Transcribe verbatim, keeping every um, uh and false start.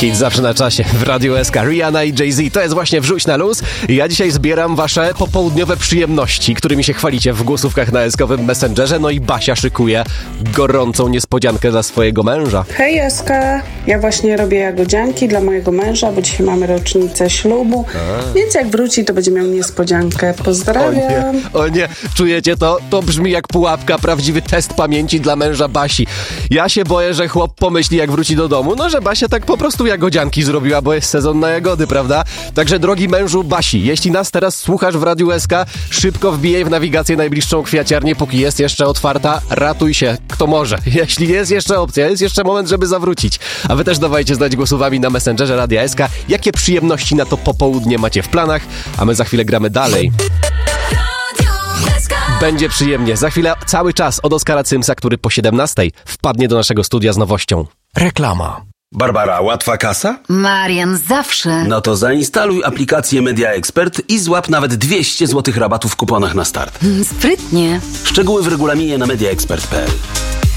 Hit zawsze na czasie w Radiu S K. Rihanna i Jay-Z. To jest właśnie Wrzuć na luz. I ja dzisiaj zbieram wasze popołudniowe przyjemności, którymi się chwalicie w głosówkach na eskowym Messengerze. No i Basia szykuje gorącą niespodziankę dla swojego męża. Hej S K, ja właśnie robię jagodzianki dla mojego męża, bo dzisiaj mamy rocznicę ślubu, A. więc jak wróci, to będzie miał niespodziankę. Pozdrawiam. O nie, o nie, czujecie to? To brzmi jak pułapka, prawdziwy test pamięci dla męża Basi. Ja się boję, że chłop pomyśli, jak wróci do domu, no że Basia tak po prostu jagodzianki zrobiła, bo jest sezon na jagody, prawda? Także drogi mężu Basi, jeśli nas teraz słuchasz w Radiu S K, szybko wbijaj w nawigację najbliższą kwiaciarnię, póki jest jeszcze otwarta, ratuj się, kto może. Jeśli jest jeszcze opcja, jest jeszcze moment, żeby zawrócić. A wy też dawajcie znać głosowami na Messengerze Radia S K, jakie przyjemności na to popołudnie macie w planach, a my za chwilę gramy dalej. Będzie przyjemnie. Za chwilę cały czas od Oskara Cymsa, który po siedemnastej wpadnie do naszego studia z nowością. Reklama. Barbara, łatwa kasa? Marian, zawsze. No to zainstaluj aplikację Media Expert i złap nawet dwieście złotych rabatu w kuponach na start. Sprytnie. Szczegóły w regulaminie na media expert kropka p l.